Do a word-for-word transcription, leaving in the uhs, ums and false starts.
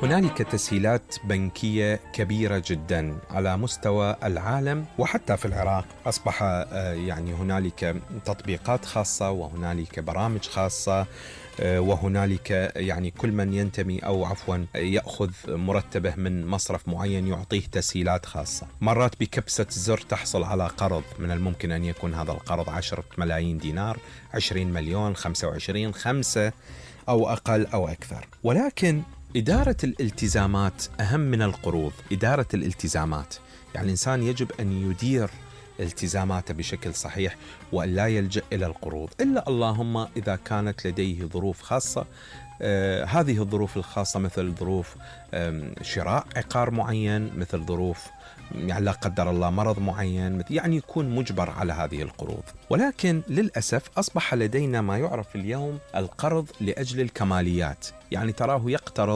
هنالك تسهيلات بنكية كبيرة جدا على مستوى العالم وحتى في العراق. أصبح يعني هنالك تطبيقات خاصة وهنالك برامج خاصة وهنالك يعني كل من ينتمي أو عفوا يأخذ مرتبه من مصرف معين يعطيه تسهيلات خاصة. مرات بكبسة زر تحصل على قرض، من الممكن أن يكون هذا القرض عشرة ملايين دينار، عشرين مليون، خمسة وعشرين، خمسة أو أقل أو أكثر. ولكن إدارة الالتزامات أهم من القروض. إدارة الالتزامات يعني الإنسان يجب أن يدير التزاماته بشكل صحيح وأن لا يلجأ إلى القروض، إلا اللهم إذا كانت لديه ظروف خاصة. آه هذه الظروف الخاصة مثل ظروف شراء عقار معين، مثل ظروف يعني لا قدر الله مرض معين، يعني يكون مجبر على هذه القروض. ولكن للأسف أصبح لدينا ما يعرف اليوم القرض لأجل الكماليات، يعني تراه يقترض